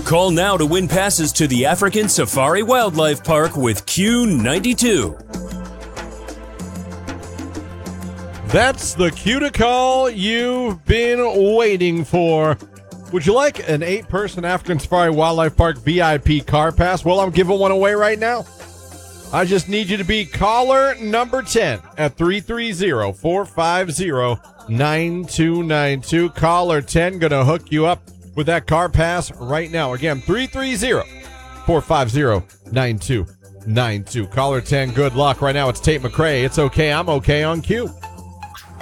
Call now to win passes to the African Safari Wildlife Park with Q92. That's the cue to call you've been waiting for. Would you like an 8-person African Safari Wildlife Park VIP car pass? Well, I'm giving one away right now. I just need you to be caller number 10 at 330-450-9292. Caller 10 going to hook you up with that car pass right now. Again, 330-450-9292. Caller 10, good luck. Right now it's Tate McRae. It's okay, I'm okay on Q.